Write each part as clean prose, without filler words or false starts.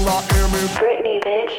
Britney, bitch.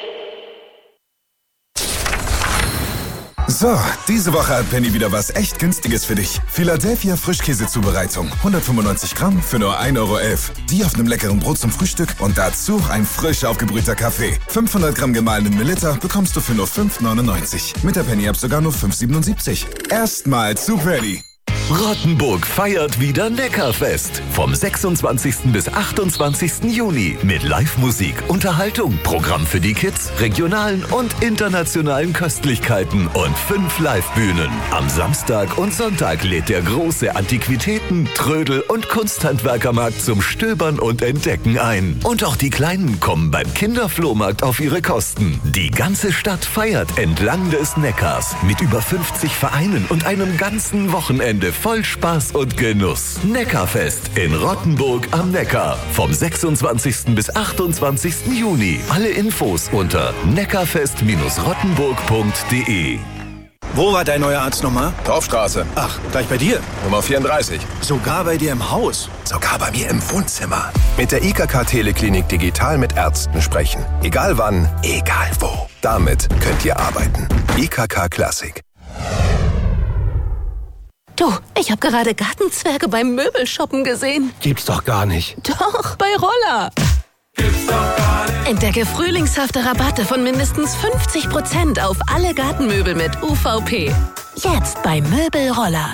So, diese Woche hat Penny wieder was echt Günstiges für dich. Philadelphia Frischkäsezubereitung. 195 Gramm für nur 1,11 Euro. Die auf einem leckeren Brot zum Frühstück und dazu ein frisch aufgebrühter Kaffee. 500 Gramm gemahlenen Milliliter bekommst du für nur 5,99. Mit der Penny-App sogar nur 5,77. Erstmal zu Penny. Rottenburg feiert wieder Neckarfest. Vom 26. bis 28. Juni. Mit Live-Musik, Unterhaltung, Programm für die Kids, regionalen und internationalen Köstlichkeiten und 5 Live-Bühnen. Am Samstag und Sonntag lädt der große Antiquitäten-, Trödel- und Kunsthandwerkermarkt zum Stöbern und Entdecken ein. Und auch die Kleinen kommen beim Kinderflohmarkt auf ihre Kosten. Die ganze Stadt feiert entlang des Neckars mit über 50 Vereinen und einem ganzen Wochenende voll Spaß und Genuss. Neckarfest in Rottenburg am Neckar. Vom 26. bis 28. Juni. Alle Infos unter neckarfest-rottenburg.de. Wo war dein neuer Arzt nochmal? Torfstraße. Ach, gleich bei dir? Nummer 34. Sogar bei dir im Haus? Sogar bei mir im Wohnzimmer. Mit der IKK Teleklinik digital mit Ärzten sprechen. Egal wann, egal wo. Damit könnt ihr arbeiten. IKK Klassik. Du, ich habe gerade Gartenzwerge beim Möbelshoppen gesehen. Gibt's doch gar nicht. Doch, bei Roller. Gibt's doch gar nicht. Entdecke frühlingshafte Rabatte von mindestens 50% auf alle Gartenmöbel mit UVP. Jetzt bei Möbelroller.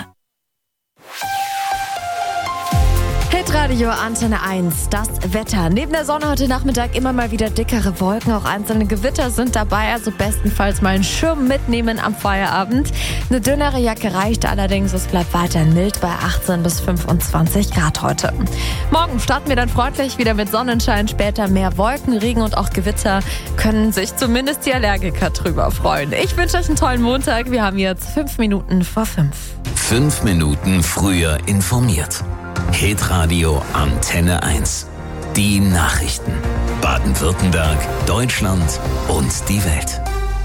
Hitradio Antenne 1, das Wetter. Neben der Sonne heute Nachmittag immer mal wieder dickere Wolken, auch einzelne Gewitter sind dabei, also bestenfalls mal einen Schirm mitnehmen am Feierabend. Eine dünnere Jacke reicht allerdings, es bleibt weiterhin mild bei 18 bis 25 Grad heute. Morgen starten wir dann freundlich wieder mit Sonnenschein, später mehr Wolken, Regen und auch Gewitter, können sich zumindest die Allergiker drüber freuen. Ich wünsche euch einen tollen Montag, wir haben jetzt 5 Minuten vor 5. 5 Minuten früher informiert. Hitradio Antenne 1. Die Nachrichten. Baden-Württemberg, Deutschland und die Welt.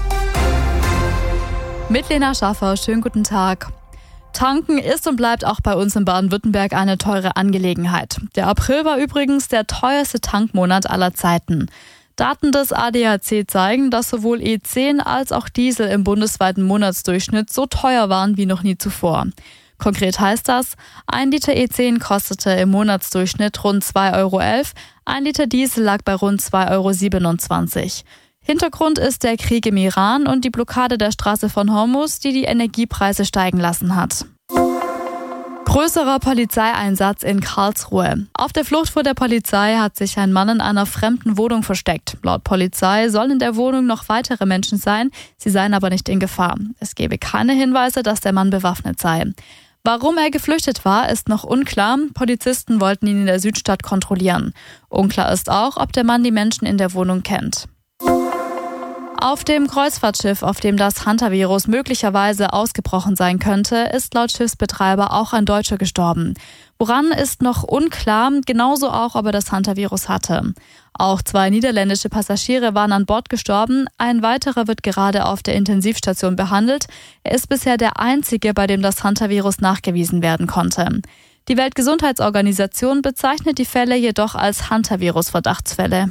Mit Lena Schaffer, schönen guten Tag. Tanken ist und bleibt auch bei uns in Baden-Württemberg eine teure Angelegenheit. Der April war übrigens der teuerste Tankmonat aller Zeiten. Daten des ADAC zeigen, dass sowohl E10 als auch Diesel im bundesweiten Monatsdurchschnitt so teuer waren wie noch nie zuvor. Konkret heißt das, 1 Liter E10 kostete im Monatsdurchschnitt rund 2,11 Euro, 1 Liter Diesel lag bei rund 2,27 Euro. Hintergrund ist der Krieg im Iran und die Blockade der Straße von Hormuz, die die Energiepreise steigen lassen hat. Größerer Polizeieinsatz in Karlsruhe. Auf der Flucht vor der Polizei hat sich ein Mann in einer fremden Wohnung versteckt. Laut Polizei sollen in der Wohnung noch weitere Menschen sein, sie seien aber nicht in Gefahr. Es gebe keine Hinweise, dass der Mann bewaffnet sei. Warum er geflüchtet war, ist noch unklar. Polizisten wollten ihn in der Südstadt kontrollieren. Unklar ist auch, ob der Mann die Menschen in der Wohnung kennt. Auf dem Kreuzfahrtschiff, auf dem das Hantavirus möglicherweise ausgebrochen sein könnte, ist laut Schiffsbetreiber auch ein Deutscher gestorben. Woran ist noch unklar, genauso auch, ob er das Hantavirus hatte. Auch 2 niederländische Passagiere waren an Bord gestorben, ein weiterer wird gerade auf der Intensivstation behandelt. Er ist bisher der einzige, bei dem das Hantavirus nachgewiesen werden konnte. Die Weltgesundheitsorganisation bezeichnet die Fälle jedoch als Hantavirus-Verdachtsfälle.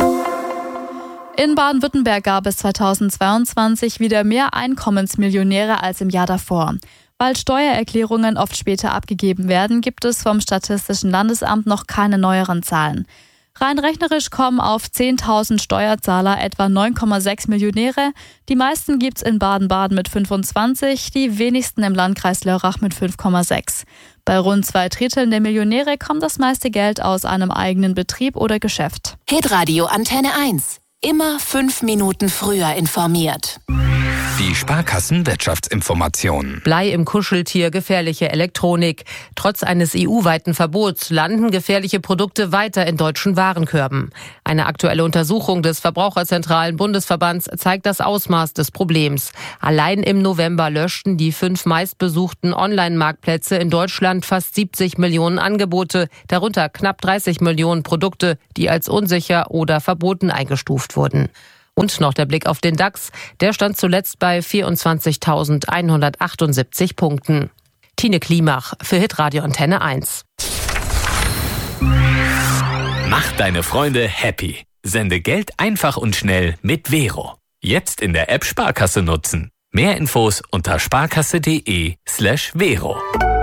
In Baden-Württemberg gab es 2022 wieder mehr Einkommensmillionäre als im Jahr davor. Weil Steuererklärungen oft später abgegeben werden, gibt es vom Statistischen Landesamt noch keine neueren Zahlen. Rein rechnerisch kommen auf 10.000 Steuerzahler etwa 9,6 Millionäre. Die meisten gibt's in Baden-Baden mit 25, die wenigsten im Landkreis Lörrach mit 5,6. Bei rund 2/3 der Millionäre kommt das meiste Geld aus einem eigenen Betrieb oder Geschäft. Hitradio Antenne 1. Immer 5 Minuten früher informiert. Die Sparkassen-Wirtschaftsinformation. Blei im Kuscheltier, gefährliche Elektronik. Trotz eines EU-weiten Verbots landen gefährliche Produkte weiter in deutschen Warenkörben. Eine aktuelle Untersuchung des Verbraucherzentralen Bundesverbands zeigt das Ausmaß des Problems. Allein im November löschten die 5 meistbesuchten Online-Marktplätze in Deutschland fast 70 Millionen Angebote, darunter knapp 30 Millionen Produkte, die als unsicher oder verboten eingestuft wurden. Und noch der Blick auf den DAX. Der stand zuletzt bei 24.178 Punkten. Tine Klimach für Hitradio Antenne 1. Mach deine Freunde happy. Sende Geld einfach und schnell mit Vero. Jetzt in der App Sparkasse nutzen. Mehr Infos unter sparkasse.de/Vero.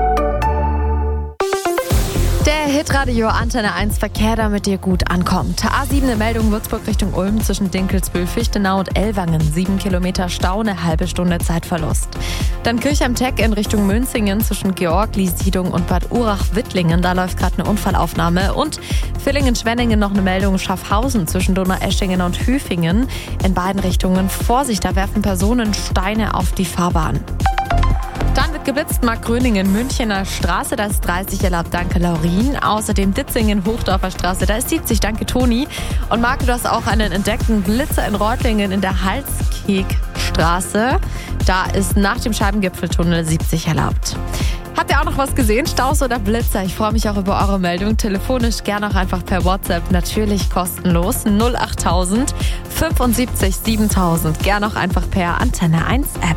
Der Hitradio Antenne 1 Verkehr, damit ihr gut ankommt. A7 eine Meldung Würzburg Richtung Ulm zwischen Dinkelsbühl, Fichtenau und Ellwangen. 7 Kilometer Stau, eine halbe Stunde Zeitverlust. Dann Kirchheim-Teck in Richtung Münzingen zwischen Georg-Liesiedung und Bad Urach-Wittlingen. Da läuft gerade eine Unfallaufnahme. Und Villingen-Schwenningen noch eine Meldung Schaffhausen zwischen Donaueschingen und Hüfingen. In beiden Richtungen Vorsicht, da werfen Personen Steine auf die Fahrbahn. Dann wird geblitzt, Markgröningen, Münchener Straße, da ist 30 erlaubt, danke Laurin. Außerdem Ditzingen, Hochdorfer Straße, da ist 70, danke Toni. Und Marc, du hast auch einen entdeckten Blitzer in Reutlingen in der Halskegstraße. Da ist nach dem Scheibengipfeltunnel 70 erlaubt. Habt ihr auch noch was gesehen? Staus oder Blitzer? Ich freue mich auch über eure Meldung. Telefonisch gerne auch einfach per WhatsApp. Natürlich kostenlos. 08000 75 7000. Gerne auch einfach per Antenne 1 App.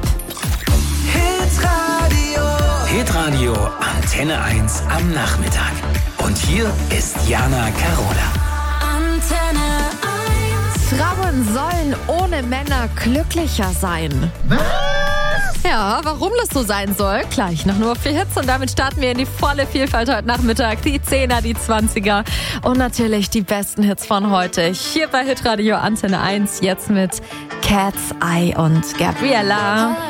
Hitradio Antenne 1 am Nachmittag. Und hier ist Jana Carola. Antenne 1. Frauen sollen ohne Männer glücklicher sein. Was? Ja, warum das so sein soll, gleich nach nur 4 Hits. Und damit starten wir in die volle Vielfalt heute Nachmittag. Die 10er, die 20er und natürlich die besten Hits von heute. Hier bei Hitradio Antenne 1, jetzt mit Cat's Eye und Gabriella.